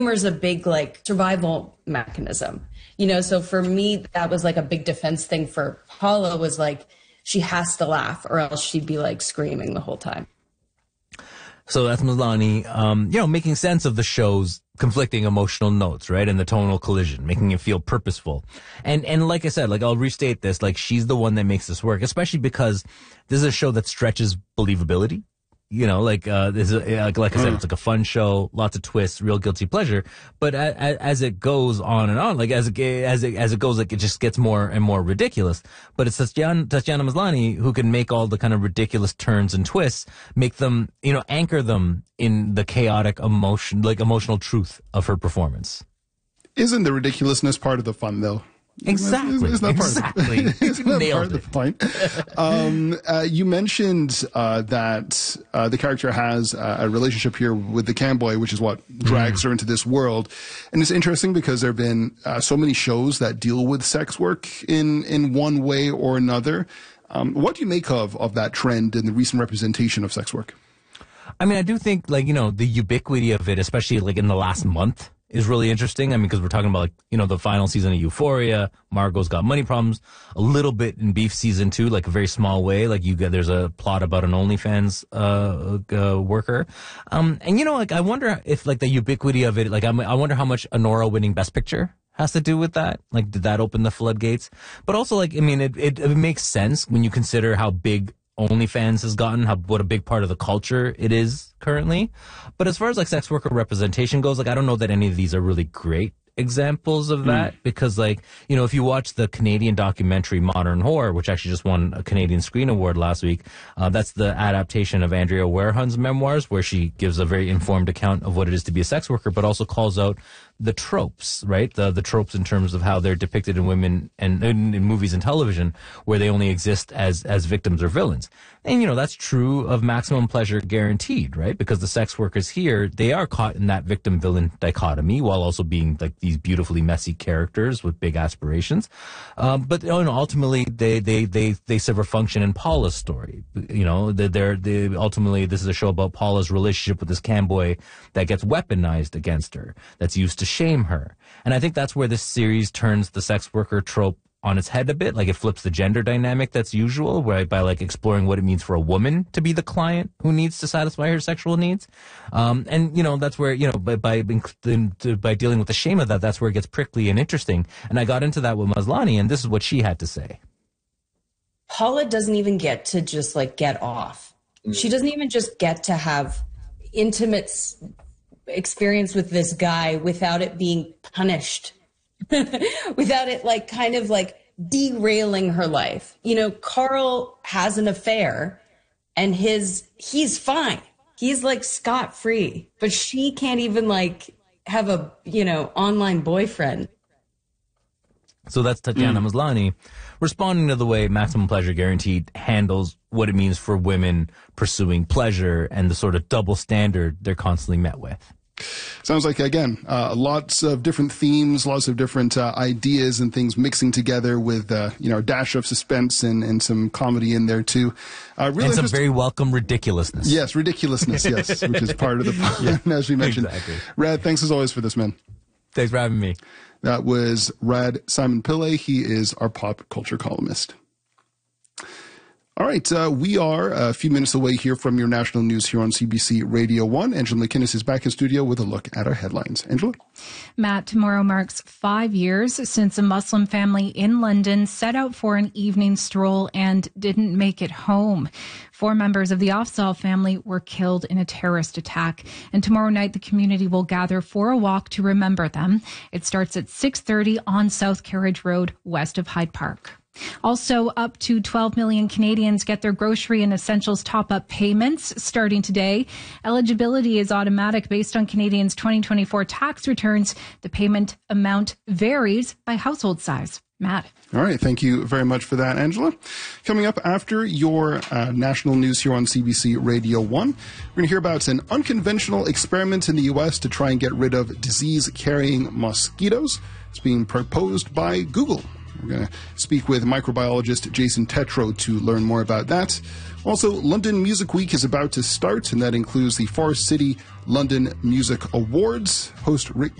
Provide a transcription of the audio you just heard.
is a big like survival mechanism, so for me that was like a big defense thing for Paula, was like she has to laugh or else she'd be like screaming the whole time. So that's Maslany, making sense of the show's conflicting emotional notes, right? And the tonal collision, making it feel purposeful. And like I said, like I'll restate this, like she's the one that makes this work, especially because this is a show that stretches believability. This is like I said, it's like a fun show, lots of twists, real guilty pleasure. But as it goes on and on, like as it goes, like it just gets more and more ridiculous. But it's Tatiana Maslany who can make all the kind of ridiculous turns and twists, make them, anchor them in the chaotic emotional truth of her performance. Isn't the ridiculousness part of the fun, though? Exactly. Isn't that exactly. part of the point? You mentioned that the character has a relationship here with the camboy, which is what drags her into this world. And it's interesting because there have been so many shows that deal with sex work in one way or another. What do you make of that trend and the recent representation of sex work? I mean, I do think, the ubiquity of it, especially in the last month, is really interesting. I mean, because we're talking about the final season of Euphoria, Margot's Got Money Problems, a little bit in Beef season 2, like a very small way. Like there's a plot about an OnlyFans worker, and I wonder if the ubiquity of it, I wonder how much Anora winning Best Picture has to do with that. Like, did that open the floodgates? But also, it makes sense when you consider how big OnlyFans has gotten, what a big part of the culture it is currently. But as far as sex worker representation goes, I don't know that any of these are really great examples of that, because if you watch the Canadian documentary Modern Whore, which actually just won a Canadian Screen Award last week, that's the adaptation of Andrea Warehun's memoirs, where she gives a very informed account of what it is to be a sex worker, but also calls out the tropes, right? The tropes in terms of how they're depicted in women and in movies and television, where they only exist as victims or villains. And, that's true of Maximum Pleasure Guaranteed, right? Because the sex workers here, they are caught in that victim-villain dichotomy while also being these beautifully messy characters with big aspirations. But ultimately, they serve a function in Paula's story. Ultimately, this is a show about Paula's relationship with this camboy that gets weaponized against her, that's used to shame her. And I think that's where this series turns the sex worker trope on its head a bit. It flips the gender dynamic that's usual, right, by exploring what it means for a woman to be the client who needs to satisfy her sexual needs. And that's where, by dealing with the shame of that, that's where it gets prickly and interesting. And I got into that with Maslany, and this is what she had to say. Paula doesn't even get to just get off. She doesn't even just get to have intimate experience with this guy without it being punished. Without it derailing her life. Carl has an affair and he's fine. He's scot-free, but she can't even have a, online boyfriend. So that's Tatiana Maslany responding to the way Maximum Pleasure Guaranteed handles what it means for women pursuing pleasure and the sort of double standard they're constantly met with. Sounds like, again, lots of different themes, lots of different ideas and things mixing together with, a dash of suspense and some comedy in there, too. Really and some very welcome ridiculousness. Yes, ridiculousness, yes, which is part of the fun, as we mentioned. Exactly. Rad, thanks as always for this, man. Thanks for having me. That was Rad Simon Pillay. He is our pop culture columnist. All right, we are a few minutes away here from your national news here on CBC Radio 1. Angela McInnes is back in studio with a look at our headlines. Angela? Matt, tomorrow marks 5 years since a Muslim family in London set out for an evening stroll and didn't make it home. 4 members of the Afzaal family were killed in a terrorist attack. And tomorrow night, the community will gather for a walk to remember them. It starts at 6:30 on South Carriage Road, west of Hyde Park. Also, up to 12 million Canadians get their grocery and essentials top-up payments starting today. Eligibility is automatic based on Canadians' 2024 tax returns. The payment amount varies by household size. Matt. All right. Thank you very much for that, Angela. Coming up after your national news here on CBC Radio 1, we're going to hear about an unconventional experiment in the U.S. to try and get rid of disease-carrying mosquitoes. It's being proposed by Google. We're going to speak with microbiologist Jason Tetro to learn more about that. Also, London Music Week is about to start, and that includes the Forest City London Music Awards. Host Rick